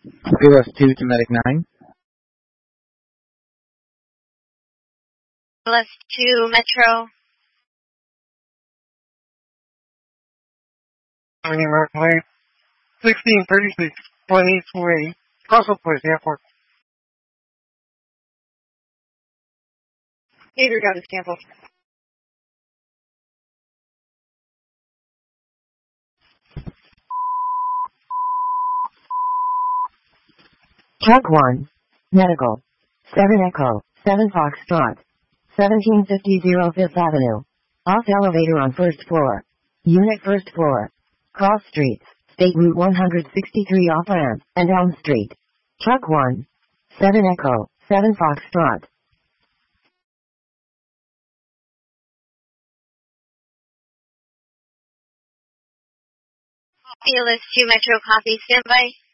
Copilus 2 to Medic 9. Copilus 2 Metro. Mark Lane, 1636 28th Way, Russell Place, Airport. Gator got his cancel. Truck 1. Medical. 7 Echo, 7 Foxtrot. 1750 Fifth Avenue. Off elevator on first floor. Unit first floor. Cross streets, State Route 163 off ramp, and Elm Street. Truck 1. 7 Echo, 7 Foxtrot. Copilus 2 Metro copy, standby.